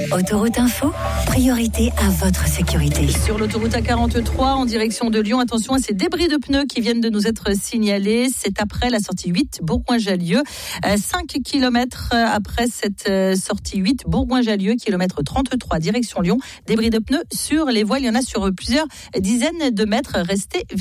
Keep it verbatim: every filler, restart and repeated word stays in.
Autoroute Info, priorité à votre sécurité. Sur l'autoroute A quarante-trois, en direction de Lyon, attention à ces débris de pneus qui viennent de nous être signalés. C'est après la sortie huit, Bourgoin-Jallieu. cinq kilomètres après cette sortie huit, Bourgoin-Jallieu, kilomètre trente-trois, direction Lyon. Débris de pneus sur les voies, il y en a sur plusieurs dizaines de mètres. Restez vigilants.